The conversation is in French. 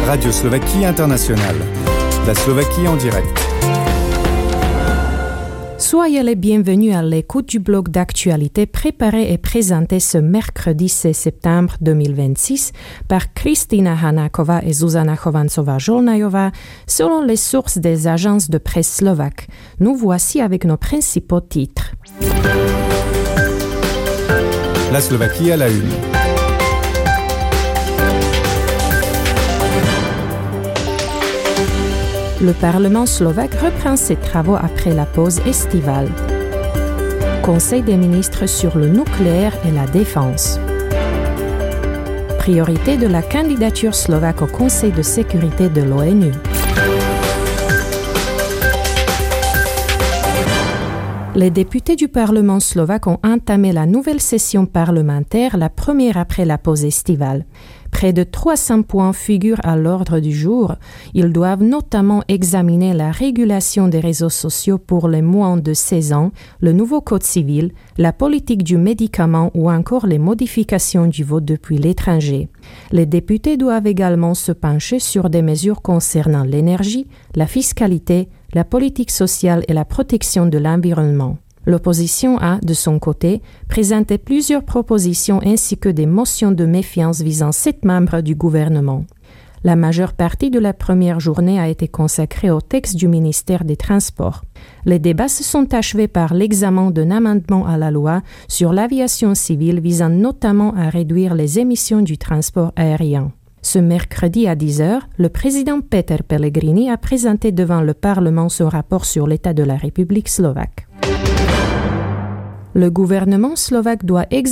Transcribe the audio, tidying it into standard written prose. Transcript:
Radio Slovaquie Internationale. La Slovaquie en direct. Soyez les bienvenus à l'écoute du blog d'actualité préparé et présenté ce mercredi 16 septembre 2026 par Kristina Hanáková et Zuzana Chovancová-Žolnajová selon les sources des agences de presse slovaques. Nous voici avec nos principaux titres. La Slovaquie à la une. Le Parlement slovaque reprend ses travaux après la pause estivale. Conseil des ministres sur le nucléaire et la défense. Priorité de la candidature slovaque au Conseil de sécurité de l'ONU. Les députés du Parlement slovaque ont entamé la nouvelle session parlementaire, la première après la pause estivale. Près de 300 points figurent à l'ordre du jour. Ils doivent notamment examiner la régulation des réseaux sociaux pour les moins de 16 ans, le nouveau code civil, la politique du médicament ou encore les modifications du vote depuis l'étranger. Les députés doivent également se pencher sur des mesures concernant l'énergie, la fiscalité, la politique sociale et la protection de l'environnement. L'opposition a, de son côté, présenté plusieurs propositions ainsi que des motions de méfiance visant 7 membres du gouvernement. La majeure partie de la première journée a été consacrée au texte du ministère des Transports. Les débats se sont achevés par l'examen d'un amendement à la loi sur l'aviation civile visant notamment à réduire les émissions du transport aérien. Ce mercredi à 10h, le président Peter Pellegrini a présenté devant le Parlement son rapport sur l'état de la République slovaque. Le gouvernement slovaque doit